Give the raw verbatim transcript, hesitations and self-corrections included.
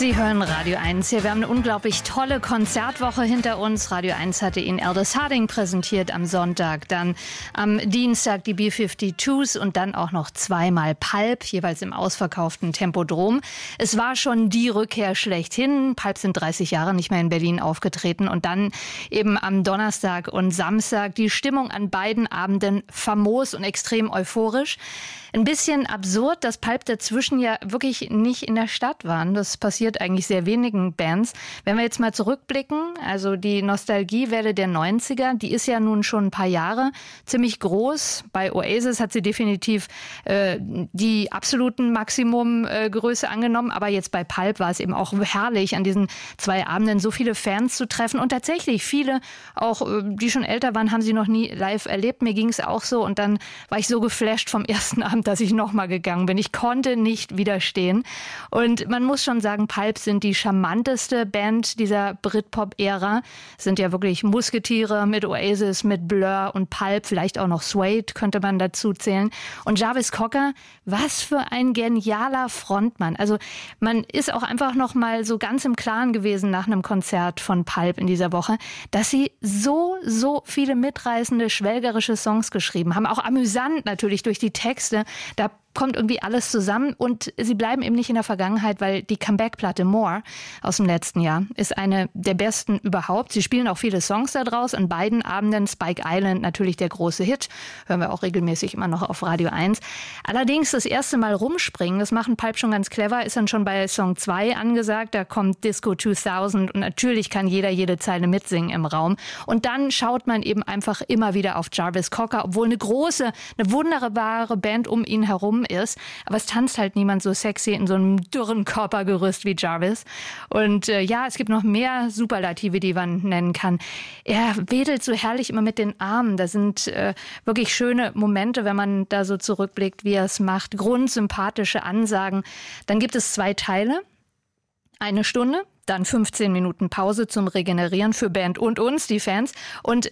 Sie hören Radio eins hier. Wir haben eine unglaublich tolle Konzertwoche hinter uns. Radio eins hatte Ihnen Aldous Harding präsentiert am Sonntag, dann am Dienstag die B zweiundfünfzigers und dann auch noch zweimal Pulp, jeweils im ausverkauften Tempodrom. Es war schon die Rückkehr schlechthin. Pulp sind dreißig Jahre nicht mehr in Berlin aufgetreten und dann eben am Donnerstag und Samstag die Stimmung an beiden Abenden famos und extrem euphorisch. Ein bisschen absurd, dass Pulp dazwischen ja wirklich nicht in der Stadt waren. Das passiert eigentlich sehr wenigen Bands. Wenn wir jetzt mal zurückblicken, also die Nostalgiewelle der neunziger, die ist ja nun schon ein paar Jahre ziemlich groß. Bei Oasis hat sie definitiv äh, die absoluten Maximumgröße äh, angenommen. Aber jetzt bei Pulp war es eben auch herrlich, an diesen zwei Abenden so viele Fans zu treffen. Und tatsächlich viele, auch äh, die schon älter waren, haben sie noch nie live erlebt. Mir ging es auch so. Und dann war ich so geflasht vom ersten Abend, dass ich nochmal gegangen bin. Ich konnte nicht widerstehen. Und man muss schon sagen, Pulp sind die charmanteste Band dieser Britpop-Ära. Sind ja wirklich Musketiere mit Oasis, mit Blur und Pulp, vielleicht auch noch Suede könnte man dazu zählen. Und Jarvis Cocker, was für ein genialer Frontmann. Also man ist auch einfach noch mal so ganz im Klaren gewesen nach einem Konzert von Pulp in dieser Woche, dass sie so, so viele mitreißende, schwelgerische Songs geschrieben haben. Auch amüsant natürlich durch die Texte. Da kommt irgendwie alles zusammen und sie bleiben eben nicht in der Vergangenheit, weil die Comeback-Platte More aus dem letzten Jahr ist eine der besten überhaupt. Sie spielen auch viele Songs da draus. An beiden Abenden Spike Island natürlich der große Hit. Hören wir auch regelmäßig immer noch auf Radio eins. Allerdings das erste Mal rumspringen, das machen Pulp schon ganz clever, ist dann schon bei Song zwei angesagt. Da kommt Disco zweitausend und natürlich kann jeder jede Zeile mitsingen im Raum. Und dann schaut man eben einfach immer wieder auf Jarvis Cocker, obwohl eine große, eine wunderbare Band um ihn herum ist, aber es tanzt halt niemand so sexy in so einem dürren Körpergerüst wie Jarvis. Und äh, ja, es gibt noch mehr Superlative, die man nennen kann. Er wedelt so herrlich immer mit den Armen. Da sind äh, wirklich schöne Momente, wenn man da so zurückblickt, wie er es macht. Grundsympathische Ansagen. Dann gibt es zwei Teile. Eine Stunde, dann fünfzehn Minuten Pause zum Regenerieren für Band und uns, die Fans. Und